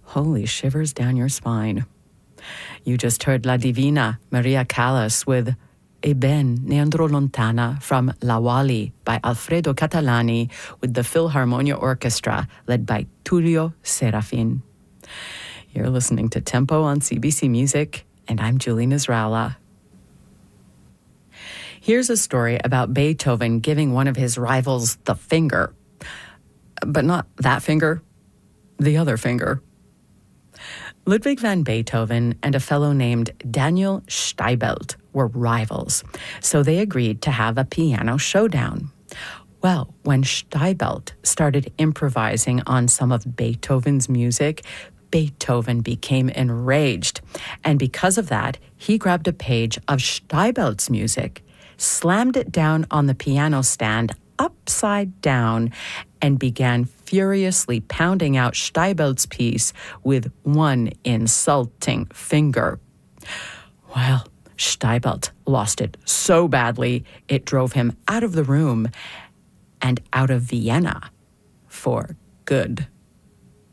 Holy shivers down your spine. You just heard La Divina, Maria Callas, with E ben ne andrò lontana from La Wally by Alfredo Catalani with the Philharmonia Orchestra led by Tullio Serafin. You're listening to Tempo on CBC Music, and I'm Julie Nisralla. Here's a story about Beethoven giving one of his rivals the finger. But not that finger, the other finger. Ludwig van Beethoven and a fellow named Daniel Steibelt were rivals, so they agreed to have a piano showdown. Well, when Steibelt started improvising on some of Beethoven's music, Beethoven became enraged, and because of that, he grabbed a page of Steibelt's music, slammed it down on the piano stand upside down, and began furiously pounding out Steibelt's piece with one insulting finger. Well, Steibelt lost it so badly, it drove him out of the room and out of Vienna for good.